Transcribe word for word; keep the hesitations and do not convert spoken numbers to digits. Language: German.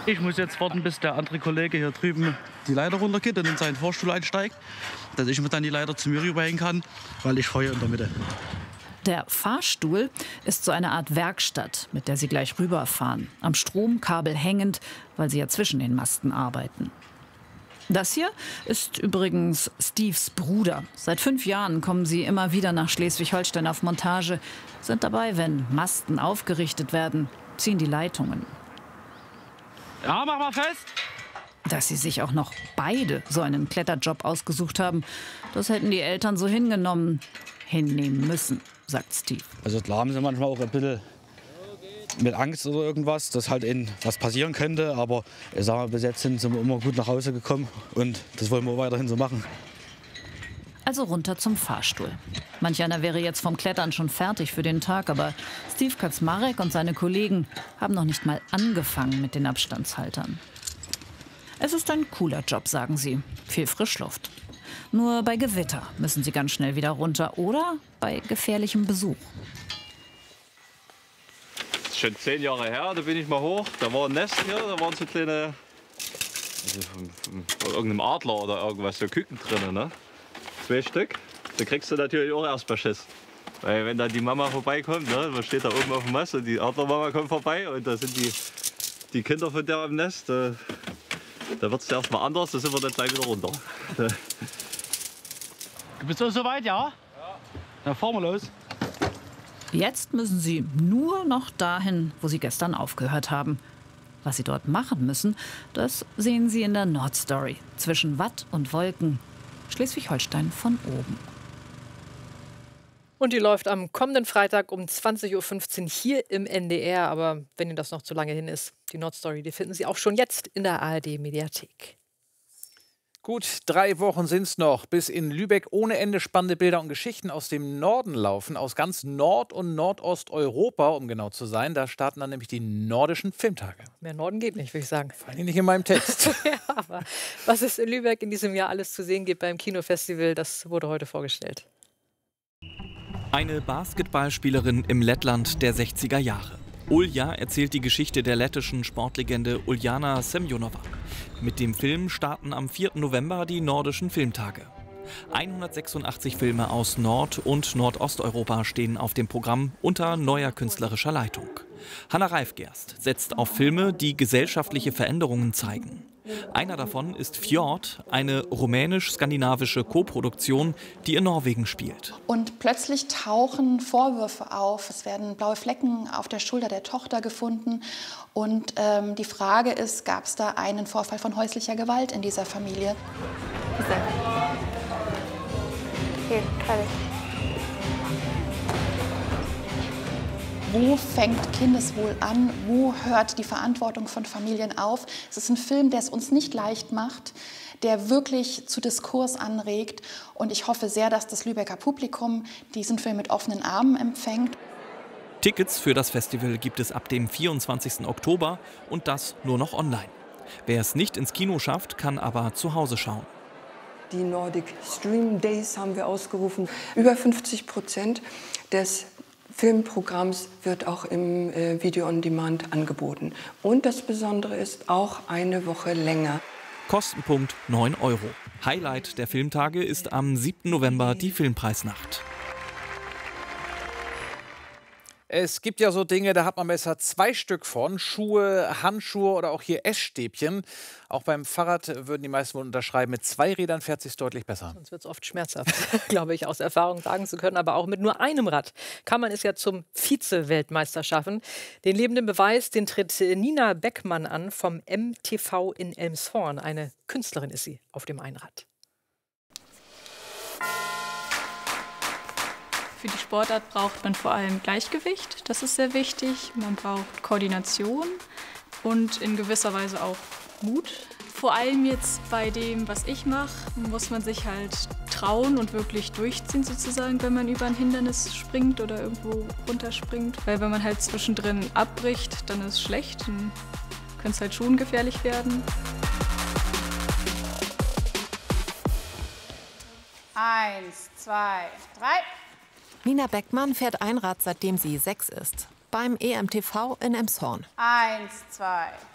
Ich muss jetzt warten, bis der andere Kollege hier drüben die Leiter runtergeht und in seinen Fahrstuhl einsteigt, dass ich mir dann die Leiter zu mir rüberhängen kann, weil ich fahre in der Mitte. Der Fahrstuhl ist so eine Art Werkstatt, mit der sie gleich rüberfahren. Am Stromkabel hängend, weil sie ja zwischen den Masten arbeiten. Das hier ist übrigens Steves Bruder. Seit fünf Jahren kommen sie immer wieder nach Schleswig-Holstein auf Montage, sind dabei, wenn Masten aufgerichtet werden, ziehen die Leitungen. Ja, mach mal fest! Dass sie sich auch noch beide so einen Kletterjob ausgesucht haben, das hätten die Eltern so hingenommen, hinnehmen müssen, sagt Steve. Also klar haben sie manchmal auch ein bisschen mit Angst oder irgendwas, dass halt ihnen was passieren könnte. Aber ich sag mal, bis jetzt sind sie immer gut nach Hause gekommen und das wollen wir weiterhin so machen. Also runter zum Fahrstuhl. Manch einer wäre jetzt vom Klettern schon fertig für den Tag, aber Steve Kaczmarek und seine Kollegen haben noch nicht mal angefangen mit den Abstandshaltern. Es ist ein cooler Job, sagen sie. Viel Frischluft. Nur bei Gewitter müssen sie ganz schnell wieder runter oder bei gefährlichem Besuch. Das ist schon zehn Jahre her, da bin ich mal hoch. Da war ein Nest hier, da waren so kleine, also von, von, von irgendeinem Adler oder irgendwas, so Küken drin, ne? Zwei Stück. Da kriegst du natürlich auch erstmal Schiss. Weil wenn da die Mama vorbeikommt, ne, man steht da oben auf dem Mast und die Adlermama kommt vorbei und da sind die, die Kinder von der im Nest. Da, da wird es erstmal anders, da sind wir dann gleich wieder runter. Du bist doch so weit, ja? Ja. Dann fahren wir los. Jetzt müssen sie nur noch dahin, wo sie gestern aufgehört haben. Was sie dort machen müssen, das sehen Sie in der Nordstory. Zwischen Watt und Wolken. Schleswig-Holstein von oben. Und die läuft am kommenden Freitag um zwanzig Uhr fünfzehn hier im N D R. Aber wenn Ihnen das noch zu lange hin ist, die Nordstory, die finden Sie auch schon jetzt in der A R D-Mediathek. Gut drei Wochen sind es noch, bis in Lübeck ohne Ende spannende Bilder und Geschichten aus dem Norden laufen, aus ganz Nord- und Nordosteuropa, um genau zu sein. Da starten dann nämlich die nordischen Filmtage. Mehr Norden geht nicht, würde ich sagen. Vor allem nicht in meinem Text. Ja, aber was es in Lübeck in diesem Jahr alles zu sehen gibt beim Kinofestival, das wurde heute vorgestellt. Eine Basketballspielerin im Lettland der sechziger Jahre. Ulja erzählt die Geschichte der lettischen Sportlegende Uljana Semjonova. Mit dem Film starten am vierten November die nordischen Filmtage. hundertsechsundachtzig Filme aus Nord- und Nordosteuropa stehen auf dem Programm unter neuer künstlerischer Leitung. Hanna Reifgerst setzt auf Filme, die gesellschaftliche Veränderungen zeigen. Einer davon ist Fjord, eine rumänisch-skandinavische Koproduktion, die in Norwegen spielt. Und plötzlich tauchen Vorwürfe auf. Es werden blaue Flecken auf der Schulter der Tochter gefunden. Und ähm, die Frage ist, gab es da einen Vorfall von häuslicher Gewalt in dieser Familie? Hier, Wo fängt Kindeswohl an? Wo hört die Verantwortung von Familien auf? Es ist ein Film, der es uns nicht leicht macht, der wirklich zu Diskurs anregt. Und ich hoffe sehr, dass das Lübecker Publikum diesen Film mit offenen Armen empfängt. Tickets für das Festival gibt es ab dem vierundzwanzigsten Oktober und das nur noch online. Wer es nicht ins Kino schafft, kann aber zu Hause schauen. Die Nordic Stream Days haben wir ausgerufen. Über fünfzig Prozent des Filmprogramms wird auch im äh, Video on Demand angeboten. Und das Besondere ist auch eine Woche länger. Kostenpunkt neun Euro. Highlight der Filmtage ist am siebten November die Filmpreisnacht. Es gibt ja so Dinge, da hat man besser zwei Stück von. Schuhe, Handschuhe oder auch hier Essstäbchen. Auch beim Fahrrad würden die meisten wohl unterschreiben, mit zwei Rädern fährt es sich deutlich besser. Sonst wird es oft schmerzhaft, glaube ich, aus Erfahrung sagen zu können. Aber auch mit nur einem Rad kann man es ja zum Vize-Weltmeister schaffen. Den lebenden Beweis, den tritt Nina Beckmann an vom M T V in Elmshorn. Eine Künstlerin ist sie auf dem Einrad. Für die Sportart braucht man vor allem Gleichgewicht, das ist sehr wichtig. Man braucht Koordination und in gewisser Weise auch Mut. Vor allem jetzt bei dem, was ich mache, muss man sich halt trauen und wirklich durchziehen sozusagen, wenn man über ein Hindernis springt oder irgendwo runterspringt. Weil wenn man halt zwischendrin abbricht, dann ist es schlecht, dann könnte es halt schon gefährlich werden. Eins, zwei, drei. Nina Beckmann fährt Einrad, seitdem sie sechs ist. Beim E M T V in Elmshorn. Eins, zwei,